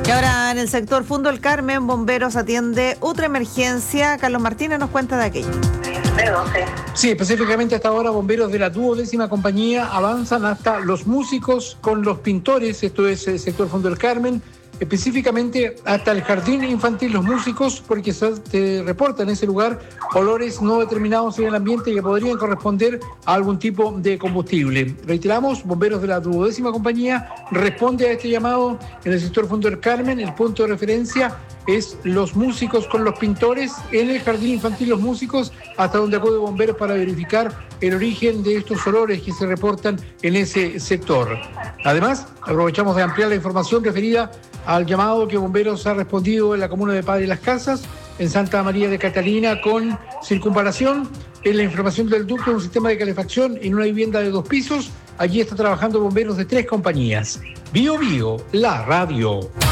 Y ahora en el sector Fundo El Carmen, bomberos atiende otra emergencia. Carlos Martínez nos cuenta de aquello. Sí, específicamente hasta ahora bomberos de la 12ª compañía avanzan hasta Los Músicos con Los Pintores, esto es el sector Fundo del Carmen, específicamente hasta el Jardín Infantil Los Músicos, porque se reportan en ese lugar olores no determinados en el ambiente que podrían corresponder a algún tipo de combustible. Reiteramos, bomberos de la 12ª compañía responde a este llamado en el sector Fundo del Carmen. El punto de referencia es Los Músicos con Los Pintores, en el Jardín Infantil Los Músicos, hasta donde acude bomberos para verificar el origen de estos olores que se reportan en ese sector. Además, aprovechamos de ampliar la información referida al llamado que bomberos ha respondido en la comuna de Padre Las Casas, en Santa María de Catalina, con circunvalación. En la información del ducto de un sistema de calefacción en una vivienda de 2 pisos. Allí está trabajando bomberos de 3 compañías. Bio Bio, la radio.